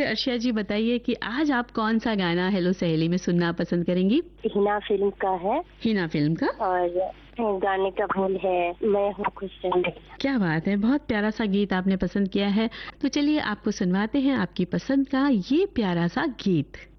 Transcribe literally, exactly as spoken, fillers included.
चलिए अर्शिया जी बताइए कि आज आप कौन सा गाना हेलो सहेली में सुनना पसंद करेंगी? हिना फिल्म का है हिना फिल्म का। और गाने का बोल है मैं हूँ खुश जिंदगी। क्या बात है, बहुत प्यारा सा गीत आपने पसंद किया है। तो चलिए आपको सुनवाते हैं आपकी पसंद का ये प्यारा सा गीत।